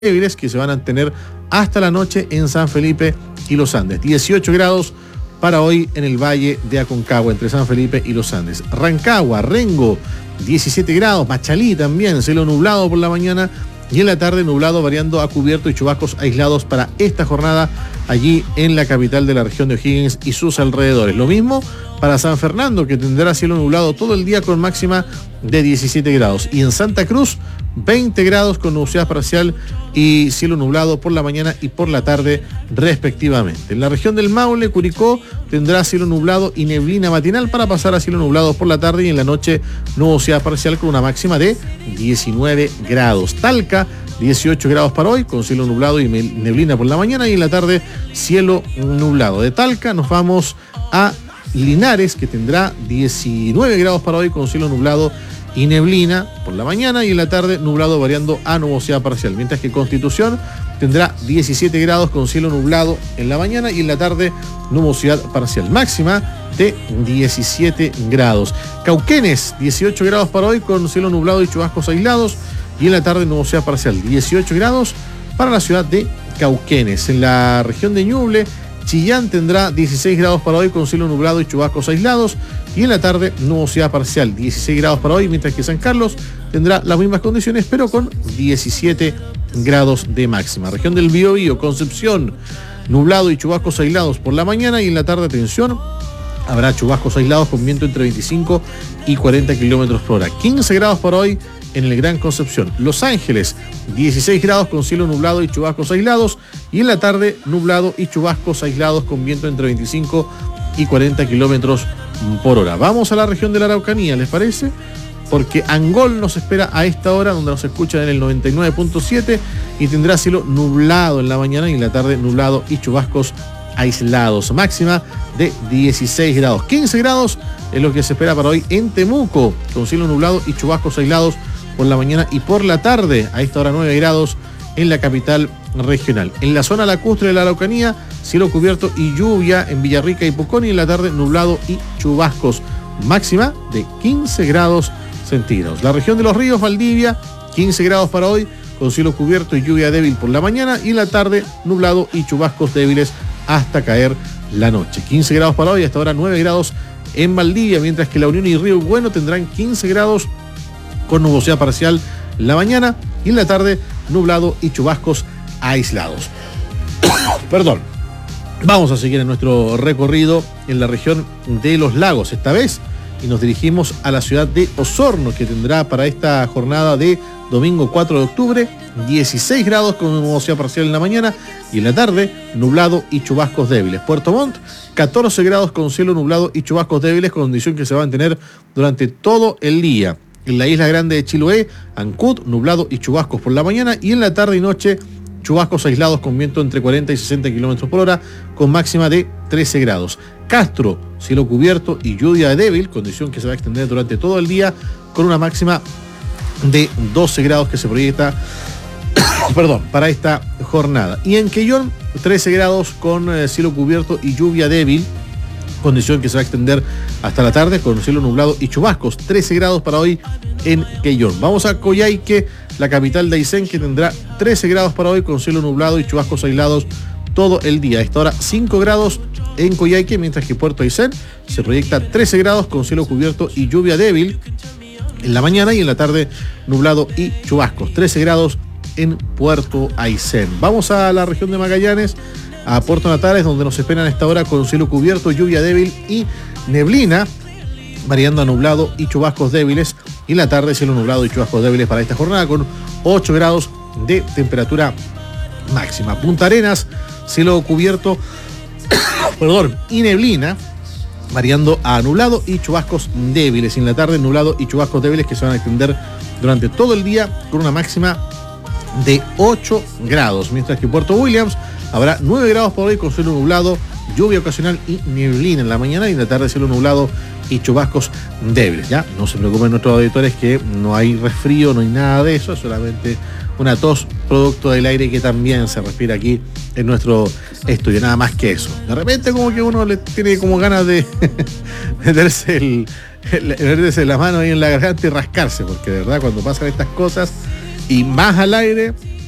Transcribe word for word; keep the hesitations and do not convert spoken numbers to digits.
débiles que se van a tener hasta la noche en San Felipe y Los Andes. dieciocho grados para hoy en el Valle de Aconcagua, entre San Felipe y Los Andes. Rancagua, Rengo, diecisiete grados. Machalí también, cielo nublado por la mañana y en la tarde nublado variando a cubierto y chubascos aislados para esta jornada allí en la capital de la región de O'Higgins y sus alrededores. Lo mismo para San Fernando, que tendrá cielo nublado todo el día con máxima de diecisiete grados. Y en Santa Cruz, veinte grados con nubosidad parcial y cielo nublado por la mañana y por la tarde respectivamente. En la región del Maule, Curicó, tendrá cielo nublado y neblina matinal para pasar a cielo nublado por la tarde y en la noche nubosidad parcial con una máxima de diecinueve grados. Talca, dieciocho grados para hoy con cielo nublado y neblina por la mañana y en la tarde cielo nublado. De Talca nos vamos a Linares, que tendrá diecinueve grados para hoy con cielo nublado y neblina por la mañana y en la tarde nublado variando a nubosidad parcial, mientras que Constitución tendrá diecisiete grados con cielo nublado en la mañana y en la tarde nubosidad parcial, máxima de diecisiete grados. Cauquenes, dieciocho grados para hoy con cielo nublado y chubascos aislados y en la tarde nubosidad parcial, dieciocho grados para la ciudad de Cauquenes. En la región de Ñuble, Chillán tendrá dieciséis grados para hoy con cielo nublado y chubascos aislados y en la tarde nubosidad parcial, dieciséis grados para hoy, mientras que San Carlos tendrá las mismas condiciones pero con diecisiete grados de máxima. Región del Biobío, Concepción, nublado y chubascos aislados por la mañana y en la tarde, atención, habrá chubascos aislados con viento entre veinticinco y cuarenta kilómetros por hora. quince grados para hoy en el Gran Concepción. Los Ángeles, dieciséis grados con cielo nublado y chubascos aislados y en la tarde nublado y chubascos aislados con viento entre veinticinco y cuarenta kilómetros por hora. Vamos a la región de la Araucanía, ¿les parece? Porque Angol nos espera a esta hora, donde nos escuchan en el noventa y nueve punto siete y tendrá cielo nublado en la mañana y en la tarde nublado y chubascos aislados. Máxima de dieciséis grados. quince grados es lo que se espera para hoy en Temuco, con cielo nublado y chubascos aislados por la mañana y por la tarde. A esta hora nueve grados en la capital regional. En la zona lacustre de la Araucanía, cielo cubierto y lluvia en Villarrica y Pucón y en la tarde nublado y chubascos. Máxima de quince grados centígrados. La región de los ríos, Valdivia, quince grados para hoy con cielo cubierto y lluvia débil por la mañana y en la tarde nublado y chubascos débiles hasta caer la noche. quince grados para hoy, hasta ahora nueve grados en Valdivia, mientras que La Unión y Río Bueno tendrán quince grados con nubosidad parcial en la mañana y en la tarde nublado y chubascos aislados. Perdón. Vamos a seguir en nuestro recorrido en la región de los lagos esta vez y nos dirigimos a la ciudad de Osorno, que tendrá para esta jornada de domingo cuatro de octubre dieciséis grados con nubosidad parcial en la mañana y en la tarde nublado y chubascos débiles. Puerto Montt, catorce grados con cielo nublado y chubascos débiles, condición que se va a mantener durante todo el día. En la isla grande de Chiloé, Ancud, nublado y chubascos por la mañana y en la tarde y noche chubascos aislados con viento entre cuarenta y sesenta kilómetros por hora con máxima de trece grados. Castro, cielo cubierto y lluvia débil, condición que se va a extender durante todo el día con una máxima de doce grados que se proyecta perdón, para esta jornada. Y en Quellón, trece grados con eh, cielo cubierto y lluvia débil, condición que se va a extender hasta la tarde con cielo nublado y chubascos. trece grados para hoy en Quellón. Vamos a Coyhaique, la capital de Aysén, que tendrá trece grados para hoy con cielo nublado y chubascos aislados todo el día. A esta hora cinco grados en Coyhaique, mientras que Puerto Aysén se proyecta trece grados con cielo cubierto y lluvia débil en la mañana y en la tarde nublado y chubascos. trece grados en Puerto Aysén. Vamos a la región de Magallanes, a Puerto Natales, donde nos esperan a esta hora con cielo cubierto, lluvia débil y neblina, variando a nublado y chubascos débiles. Y en la tarde cielo nublado y chubascos débiles para esta jornada con ocho grados de temperatura máxima. Punta Arenas, cielo cubierto perdón, y neblina, variando a nublado y chubascos débiles. Y en la tarde nublado y chubascos débiles que se van a extender durante todo el día con una máxima de ocho grados. Mientras que Puerto Williams habrá nueve grados por hoy con cielo nublado, lluvia ocasional y neblina en la mañana y en la tarde cielo nublado y chubascos débiles. Ya, no se preocupen nuestros auditores que no hay resfrío, no hay nada de eso, solamente una tos producto del aire que también se respira aquí en nuestro estudio, nada más que eso. De repente como que uno le tiene como ganas de meterse el, el, meterse la mano ahí en la garganta y rascarse, porque de verdad cuando pasan estas cosas y más al aire,